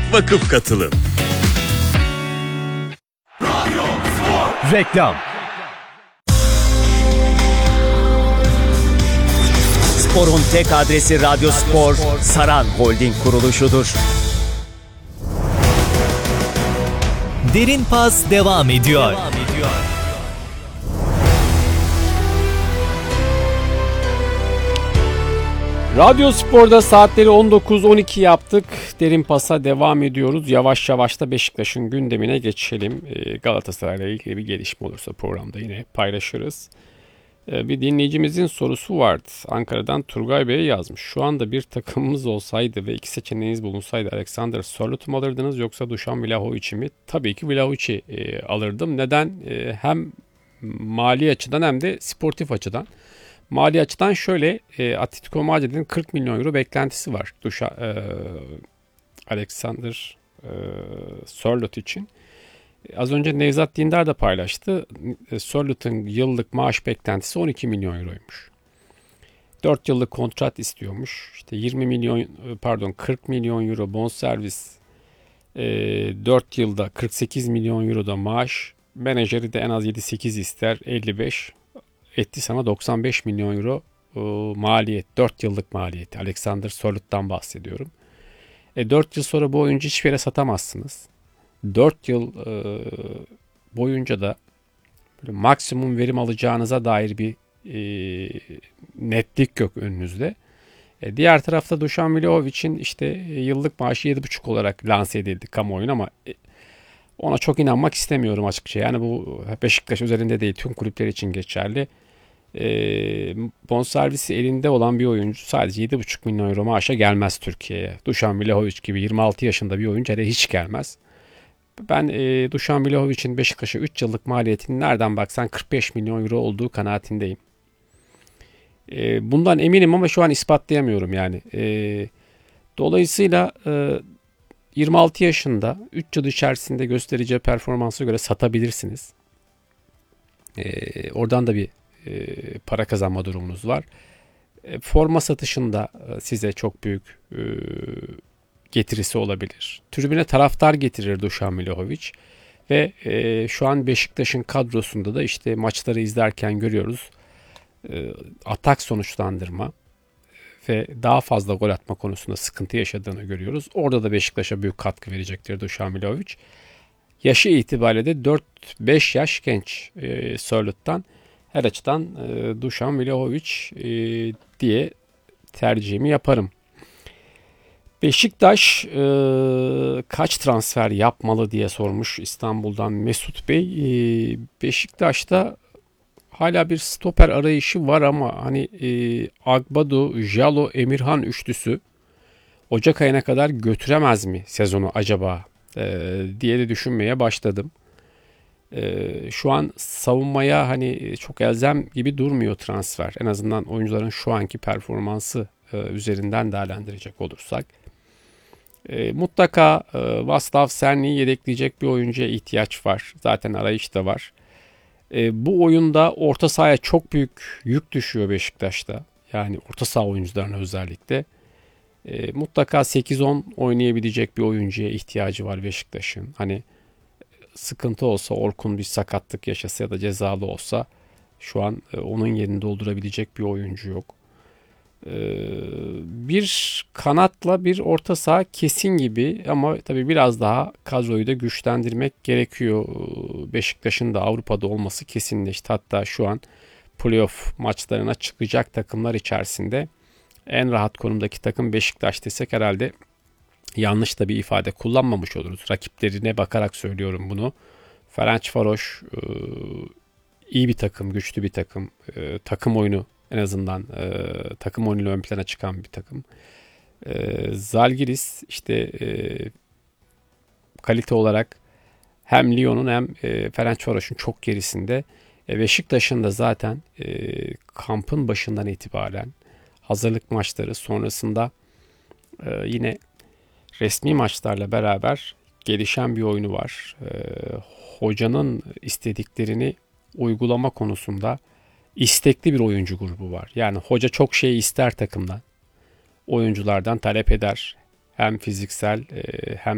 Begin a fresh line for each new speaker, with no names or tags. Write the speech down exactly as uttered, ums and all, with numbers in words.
Vakıf Katılım.
Reklam. Spor'un tek adresi Radyo Spor, Saran Holding kuruluşudur.
Derin Pas devam ediyor. Devam ediyor.
Radyo Spor'da saatleri on dokuz on iki yaptık. Derin Pas'a devam ediyoruz. Yavaş yavaş da Beşiktaş'ın gündemine geçelim. Galatasaray'la ilgili bir gelişme olursa programda yine paylaşırız. Bir dinleyicimizin sorusu vardı. Ankara'dan Turgay Bey'e yazmış. Şu anda bir takımımız olsaydı ve iki seçeneğiniz bulunsaydı Alexander Sörlot'u mu alırdınız yoksa Dušan Vlahović'i mi? Tabii ki Vlahović'i e, alırdım. Neden? E, hem mali açıdan hem de sportif açıdan. Mali açıdan şöyle, e, Atletico Madrid'in kırk milyon euro beklentisi var Duşa, e, Alexander e, Sörloth için. Az önce Nevzat Dindar da paylaştı. Sörloth'un yıllık maaş beklentisi on iki milyon euroymuş. dört yıllık kontrat istiyormuş. İşte yirmi milyon pardon kırk milyon euro bonservis, e, dört yılda kırk sekiz milyon euro da maaş. Menajeri de en az yedi sekiz ister, elli beş. Etti sana doksan beş milyon euro e, maliyet, dört yıllık maliyet. Alexander Sörloth'tan bahsediyorum. E, dört yıl sonra bu oyuncu hiçbir yere satamazsınız. dört yıl e, boyunca da böyle maksimum verim alacağınıza dair bir e, netlik yok önünüzde. E, diğer tarafta Dušan Vlahović'in işte e, yıllık maaşı yedi buçuk olarak lanse edildi kamuoyuna ama e, ona çok inanmak istemiyorum açıkça. Yani bu Beşiktaş üzerinde değil, tüm kulüpler için geçerli. E, bonservisi elinde olan bir oyuncu sadece yedi buçuk milyon euro maaşa gelmez Türkiye'ye. Dušan Vlahović gibi yirmi altı yaşında bir oyuncu hele hiç gelmez. Ben e, Dušan Vlahović'in Beşiktaş'a üç yıllık maliyetinin nereden baksan kırk beş milyon euro olduğu kanaatindeyim. E, bundan eminim ama şu an ispatlayamıyorum yani. E, dolayısıyla e, yirmi altı yaşında üç yıl içerisinde göstereceği performansa göre satabilirsiniz. E, oradan da bir e, para kazanma durumunuz var. E, forma satışında e, size çok büyük e, getirisi olabilir. Tribüne taraftar getirir Dušan Vlahović ve e, şu an Beşiktaş'ın kadrosunda da işte maçları izlerken görüyoruz. E, atak sonuçlandırma ve daha fazla gol atma konusunda sıkıntı yaşadığını görüyoruz. Orada da Beşiktaş'a büyük katkı verecektir Dušan Vlahović. Yaşı itibariyle de dört beş yaş genç e, Sörloth'tan. Her açıdan e, Dušan Vlahović e, diye tercihimi yaparım. Beşiktaş e, kaç transfer yapmalı diye sormuş İstanbul'dan Mesut Bey. E, Beşiktaş'ta hala bir stoper arayışı var ama hani e, Agbadu, Jalo, Emirhan üçlüsü Ocak ayına kadar götüremez mi sezonu acaba e, diye de düşünmeye başladım. E, şu an savunmaya hani çok elzem gibi durmuyor transfer. En azından oyuncuların şu anki performansı e, üzerinden değerlendirecek olursak. E, mutlaka e, Václav Černí'yi yedekleyecek bir oyuncuya ihtiyaç var. Zaten arayış da var. E, bu oyunda orta sahaya çok büyük yük düşüyor Beşiktaş'ta. Yani orta saha oyuncularına özellikle. E, mutlaka sekiz on oynayabilecek bir oyuncuya ihtiyacı var Beşiktaş'ın. Hani sıkıntı olsa, Orkun bir sakatlık yaşasa ya da cezalı olsa şu an e, onun yerini doldurabilecek bir oyuncu yok. Bir kanatla bir orta saha kesin gibi ama tabii biraz daha kadroyu da güçlendirmek gerekiyor. Beşiktaş'ın da Avrupa'da olması kesinleşti. Hatta şu an playoff maçlarına çıkacak takımlar içerisinde en rahat konumdaki takım Beşiktaş desek herhalde yanlış da bir ifade kullanmamış oluruz. Rakiplerine bakarak söylüyorum bunu. Ferencvaros iyi bir takım, güçlü bir takım, takım oyunu en azından e, takım oyunuyla ön plana çıkan bir takım. E, Zalgiris işte e, kalite olarak hem Lyon'un hem e, Ferencvaros'un çok gerisinde. E, Beşiktaş'ın da zaten e, kampın başından itibaren hazırlık maçları sonrasında e, yine resmi maçlarla beraber gelişen bir oyunu var. E, hocanın istediklerini uygulama konusunda istekli bir oyuncu grubu var. Yani hoca çok şey ister takımdan. Oyunculardan talep eder. Hem fiziksel hem